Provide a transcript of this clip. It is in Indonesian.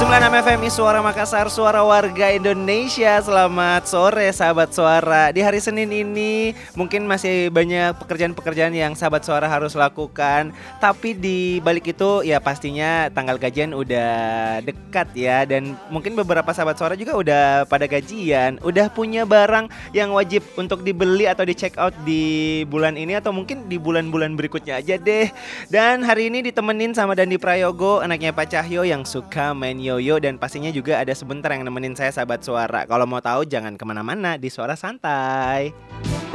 96 FMI Suara Makassar, suara warga Indonesia. Selamat sore sahabat suara. Di hari Senin ini mungkin masih banyak pekerjaan-pekerjaan yang sahabat suara harus lakukan. Tapi di balik itu ya pastinya tanggal gajian udah dekat ya. Dan mungkin beberapa sahabat suara juga udah pada gajian, udah punya barang yang wajib untuk dibeli atau di check out di bulan ini atau mungkin di bulan-bulan berikutnya aja deh. Dan hari ini ditemenin sama Dandi Prayogo, anaknya Pak Cahyo yang suka main yoyo, dan pastinya juga ada sebentar yang nemenin saya sahabat suara. Kalau mau tahu jangan kemana-mana, di Suara Santai.